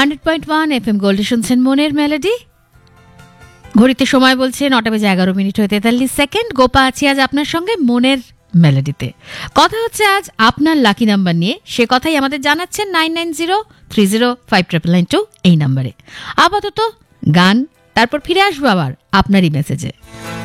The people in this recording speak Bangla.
100.1 FM গোল্ডে শুনছেন মনের মেলোডি। ঘড়িতে সময় বলছে 9:11 গোপা আছি আজ আপনার সঙ্গে মনের মেলোডিতে। কথা হচ্ছে আজ আপনার লাকি নাম্বার নিয়ে, সে কথাই আমাদের জানাচ্ছেন 9903059992 এই নাম্বারে। আপাতত গান, তারপর ফিরে আসবো আবার আপনারই মেসেজে।